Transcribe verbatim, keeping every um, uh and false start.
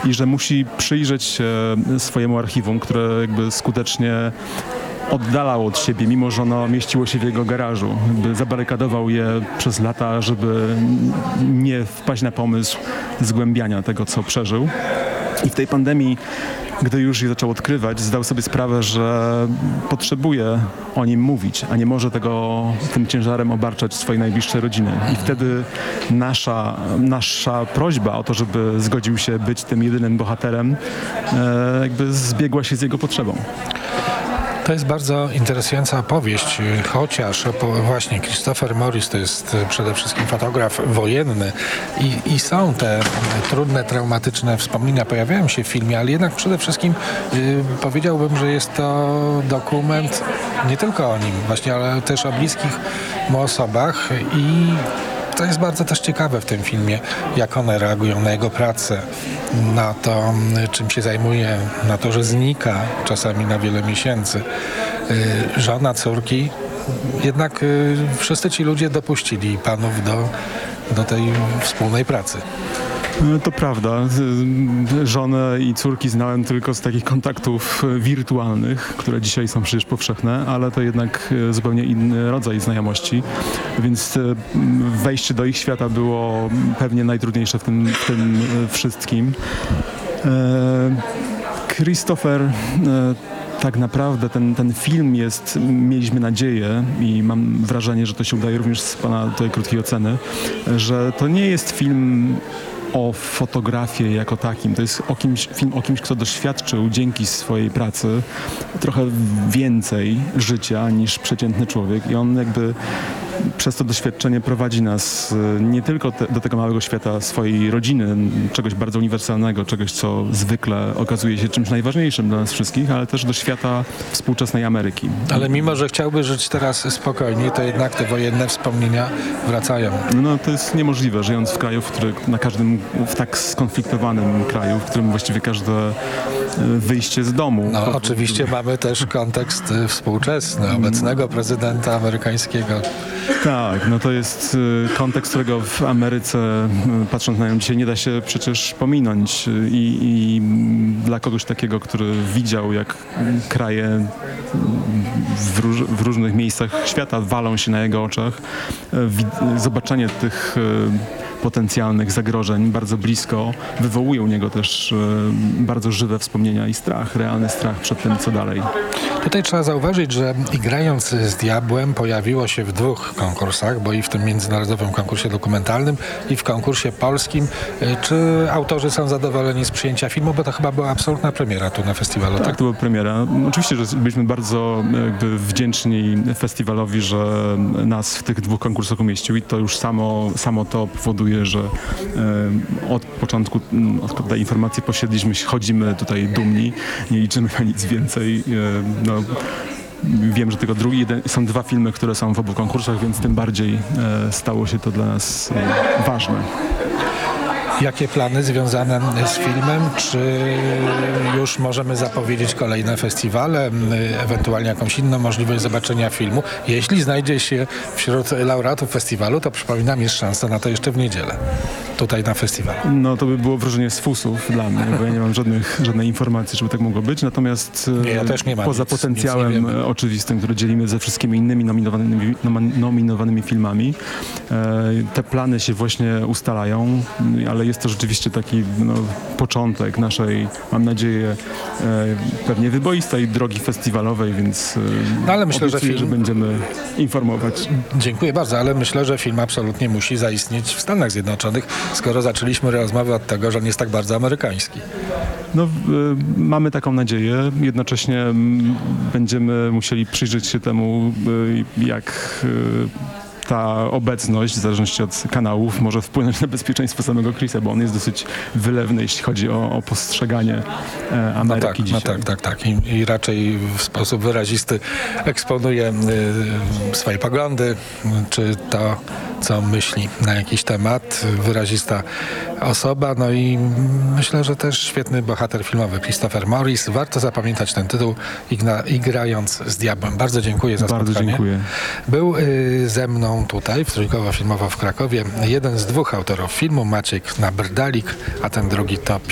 i że musi przyjrzeć się swojemu archiwum, które jakby skutecznie oddalał od siebie, mimo że ono mieściło się w jego garażu. Jakby zabarykadował je przez lata, żeby nie wpaść na pomysł zgłębiania tego, co przeżył. I w tej pandemii, gdy już je zaczął odkrywać, zdał sobie sprawę, że potrzebuje o nim mówić, a nie może tego tym ciężarem obarczać swojej najbliższej rodziny. I wtedy nasza, nasza prośba o to, żeby zgodził się być tym jedynym bohaterem, e, jakby zbiegła się z jego potrzebą. To jest bardzo interesująca opowieść, chociaż właśnie Christopher Morris to jest przede wszystkim fotograf wojenny i, i są te trudne, traumatyczne wspomnienia, pojawiają się w filmie, ale jednak przede wszystkim y, powiedziałbym, że jest to dokument nie tylko o nim właśnie, ale też o bliskich mu osobach i to jest bardzo też ciekawe w tym filmie, jak one reagują na jego pracę, na to, czym się zajmuje, na to, że znika czasami na wiele miesięcy. Yy, żona, córki, jednak yy, wszyscy ci ludzie dopuścili panów do, do tej wspólnej pracy. To prawda. Żonę i córki znałem tylko z takich kontaktów wirtualnych, które dzisiaj są przecież powszechne, ale to jednak zupełnie inny rodzaj znajomości, więc wejście do ich świata było pewnie najtrudniejsze w tym, w tym wszystkim. Christopher, tak naprawdę ten, ten film jest, mieliśmy nadzieję i mam wrażenie, że to się udaje również z pana tej krótkiej oceny, że to nie jest film o fotografii jako takim. To jest o kimś, film o kimś, kto doświadczył dzięki swojej pracy trochę więcej życia niż przeciętny człowiek i on jakby przez to doświadczenie prowadzi nas nie tylko te, do tego małego świata swojej rodziny, czegoś bardzo uniwersalnego, czegoś, co zwykle okazuje się czymś najważniejszym dla nas wszystkich, ale też do świata współczesnej Ameryki. Ale mimo, że chciałby żyć teraz spokojniej, to jednak te wojenne wspomnienia wracają. No to jest niemożliwe, żyjąc w kraju, w którym na każdym, w tak skonfliktowanym kraju, w którym właściwie każde wyjście z domu. No to, oczywiście to... mamy też kontekst współczesny, obecnego prezydenta amerykańskiego. Tak, no to jest kontekst, którego w Ameryce, patrząc na nią dzisiaj, nie da się przecież pominąć. I, i dla kogoś takiego, który widział, jak kraje w, róż, w różnych miejscach świata walą się na jego oczach, zobaczenie tych potencjalnych zagrożeń bardzo blisko wywołuje u niego też bardzo żywe wspomnienia i strach, realny strach przed tym, co dalej. Tutaj trzeba zauważyć, że Grając z diabłem pojawiło się w dwóch konkursach, bo i w tym międzynarodowym konkursie dokumentalnym i w konkursie polskim. Czy autorzy są zadowoleni z przyjęcia filmu? Bo to chyba była absolutna premiera tu na festiwalu, tak? Tak, to była premiera. Oczywiście, że byliśmy bardzo jakby wdzięczni festiwalowi, że nas w tych dwóch konkursach umieścił i to już samo, samo to powoduje, że e, od początku, od tej informacji posiedliśmy, chodzimy tutaj dumni, nie liczymy na nic więcej. E, no, wiem, że tylko drugi, jeden, są dwa filmy, które są w obu konkursach, więc tym bardziej e, stało się to dla nas e, ważne. Jakie plany związane z filmem? Czy już możemy zapowiedzieć kolejne festiwale, ewentualnie jakąś inną możliwość zobaczenia filmu? Jeśli znajdzie się wśród laureatów festiwalu, to przypominam, jest szansa na to jeszcze w niedzielę, tutaj na festiwalu. No to by było wrażenie z fusów dla mnie, bo ja nie mam żadnych, żadnej informacji, żeby tak mogło być. Natomiast nie, ja też nie mam poza nic, potencjałem nic oczywistym, który dzielimy ze wszystkimi innymi nominowanymi, nominowanymi filmami, te plany się właśnie ustalają, ale jest to rzeczywiście taki no, początek naszej, mam nadzieję, pewnie wyboistej drogi festiwalowej, więc no, ale myślę, obiecuję, że, film... że będziemy informować. Dziękuję bardzo, ale myślę, że film absolutnie musi zaistnieć w Stanach Zjednoczonych, skoro zaczęliśmy rozmowę od tego, że on jest tak bardzo amerykański. No, y, mamy taką nadzieję. Jednocześnie y, będziemy musieli przyjrzeć się temu, y, jak y, ta obecność, w zależności od kanałów, może wpłynąć na bezpieczeństwo samego Chrisa, bo on jest dosyć wylewny, jeśli chodzi o, o postrzeganie e, Ameryki no tak, dzisiaj. No tak, tak, tak. I, i raczej w sposób wyrazisty eksponuje y, swoje poglądy, czy to, co myśli na jakiś temat. Wyrazista osoba, no i myślę, że też świetny bohater filmowy Christopher Morris. Warto zapamiętać ten tytuł i, i Grając z diabłem. Bardzo dziękuję za Bardzo spotkanie. dziękuję. Był y, ze mną tutaj w Trójkowo Filmowo w Krakowie jeden z dwóch autorów filmu, Maciek Nabrdalik, a ten drugi to